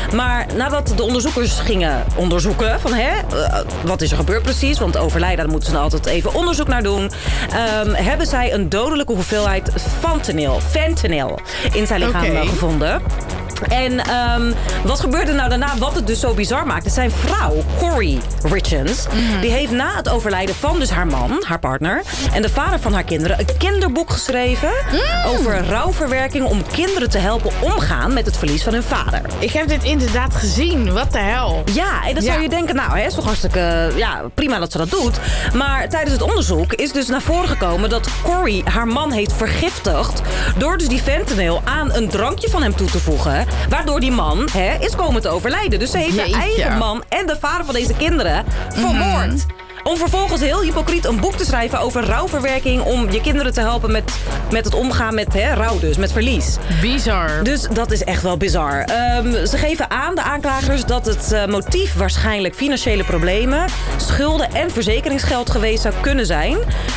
Maar nadat de onderzoekers gingen onderzoeken van wat is er gebeurd precies, want overlijden, daar moeten ze dan altijd even onderzoek naar doen, hebben zij een dodelijke hoeveelheid fentanyl in zijn lichaam gevonden. En wat gebeurde nou daarna, wat het dus zo bizar maakte? Zijn vrouw, Corey Richens, die heeft na het overlijden van dus haar man, haar partner, en de vader van haar kinderen, een kinderboek geschreven over rouwverwerking om kinderen te helpen omgaan met het verlies van hun vader. Ik heb dit inderdaad gezien. Wat de hel? Ja, en dan zou je denken, nou, is toch hartstikke prima dat ze dat doet. Maar tijdens het onderzoek is dus naar voren gekomen dat Corey haar man heeft vergiftigd door dus die fentanyl aan een drankje van hem toe te voegen. Waardoor die man is komen te overlijden. Dus ze heeft haar eigen man en de vader van deze kinderen vermoord. Om vervolgens heel hypocriet een boek te schrijven over rouwverwerking, om je kinderen te helpen met het omgaan met rouw, dus met verlies. Bizar. Dus dat is echt wel bizar. Ze geven aan, de aanklagers, dat het motief waarschijnlijk financiële problemen, schulden en verzekeringsgeld geweest zou kunnen zijn.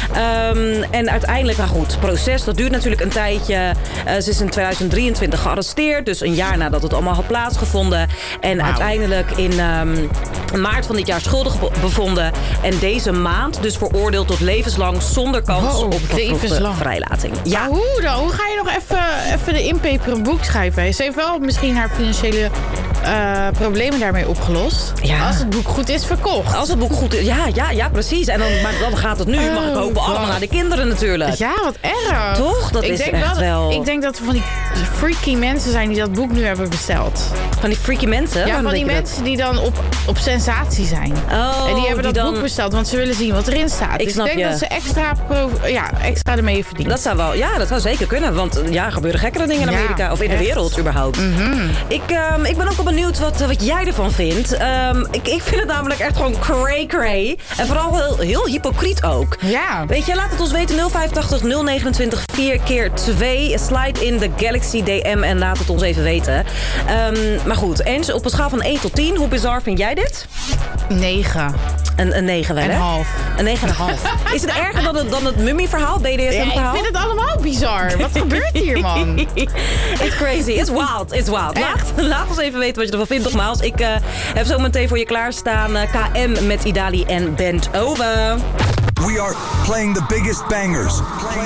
En uiteindelijk, nou goed, het proces, dat duurt natuurlijk een tijdje. Ze is in 2023 gearresteerd, dus een jaar nadat het allemaal had plaatsgevonden. En uiteindelijk in maart van dit jaar schuldig bevonden. En deze maand dus veroordeeld tot levenslang zonder kans op vervroegde vrijlating. Ja. Hoe dan? Hoe ga je nog even de inpeper een boek schrijven? Ze heeft wel misschien haar financiële problemen daarmee opgelost. Ja. Als het boek goed is verkocht. Als het boek goed is, ja, precies. En maar dan gaat het nu, mag ik hopen, allemaal naar de kinderen natuurlijk. Ja, wat erg. Toch? Dat is echt wel... Ik denk dat er van die freaky mensen zijn die dat boek nu hebben besteld. Van die freaky mensen? Ja, van die mensen die dan op sensatie zijn. Oh, en die hebben dat boek besteld, want ze willen zien wat erin staat. Ik denk dat ze extra ermee verdienen. Dat zou wel, dat zou zeker kunnen. Want gebeuren gekkere dingen in Amerika. Of in de wereld überhaupt. Ik ben ook wel benieuwd wat jij ervan vindt. Ik vind het namelijk echt gewoon cray. En vooral heel hypocriet ook. Ja. Weet je, laat het ons weten. 085 029 4x2. Slide in de Galaxy DM en laat het ons even weten. Maar goed, eens op een schaal van 1 tot 10. Hoe bizar vind jij dit? 9. Een 9 wel, hè? Een 9,5. Is het erger dan het mummieverhaal, BDSM-verhaal? Ja, ik vind het allemaal bizar. Wat gebeurt hier, man? It's crazy. It's wild. Laat ons even weten wat je ervan vindt. Nogmaals, ik heb zo meteen voor je klaarstaan KM met Idali en Bent Over. We are playing the biggest bangers.